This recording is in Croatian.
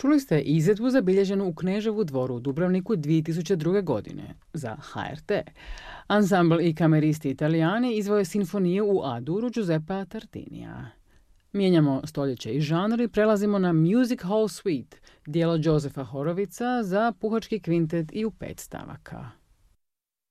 Čuli ste izvedbu zabilježenu u Kneževu dvoru u Dubrovniku 2002. godine za HRT. Ansambl i kameristi Italijani izvoje sinfoniju u A-duru Giuseppa Tartinija. Mijenjamo stoljeće i žanr i prelazimo na Music Hall Suite, djelo Josefa Horovica za puhački kvintet i u 5 stavaka.